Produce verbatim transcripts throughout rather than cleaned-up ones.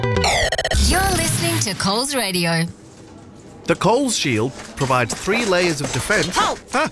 You're listening to Coles Radio. The Coles Shield provides three layers of defence. Halt! Huh?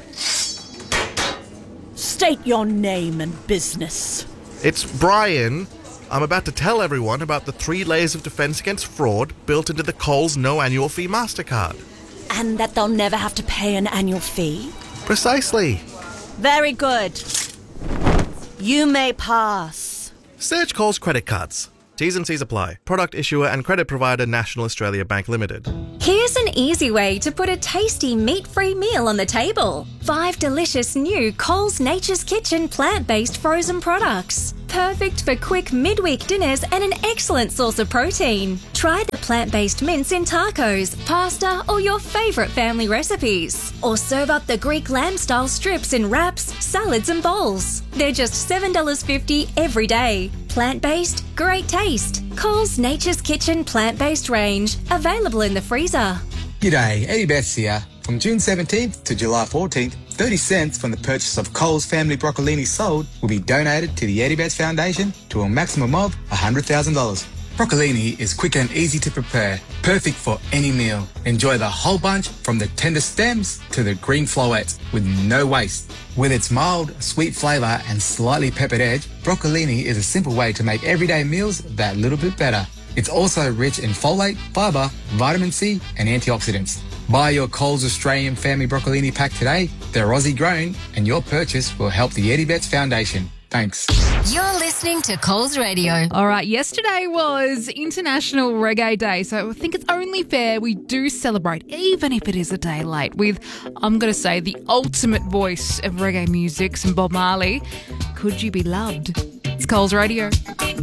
State your name and business. It's Brian. I'm about to tell everyone about the three layers of defence against fraud built into the Coles no annual fee MasterCard. And that they'll never have to pay an annual fee? Precisely. Very good. You may pass. Search Coles credit cards. T's and C's apply. Product issuer and credit provider National Australia Bank Limited. Here's an easy way to put a tasty meat-free meal on the table. Five delicious new Coles Nature's Kitchen plant-based frozen products. Perfect for quick midweek dinners and an excellent source of protein. Try the plant-based mince in tacos, pasta, or your favourite family recipes. Or serve up the Greek lamb-style strips in wraps, salads and bowls. They're just seven dollars fifty every day. Plant-based, great taste. Coles Nature's Kitchen plant-based range. Available in the freezer. G'day, Eddie Betts here. From June seventeenth to July fourteenth, thirty cents from the purchase of Coles family broccolini sold will be donated to the Eddie Betts Foundation to a maximum of one hundred thousand dollars. Broccolini is quick and easy to prepare, perfect for any meal. Enjoy the whole bunch from the tender stems to the green florets with no waste. With its mild, sweet flavour and slightly peppered edge, broccolini is a simple way to make everyday meals that little bit better. It's also rich in folate, fibre, vitamin C and antioxidants. Buy your Coles Australian Family Broccolini pack today. They're Aussie grown and your purchase will help the Eddie Betts Foundation. Thanks. You're listening to Coles Radio. All right, yesterday was International Reggae Day, so I think it's only fair we do celebrate, even if it is a day late, with, I'm going to say, the ultimate voice of reggae music, some Bob Marley. Could You Be Loved? It's Coles Radio.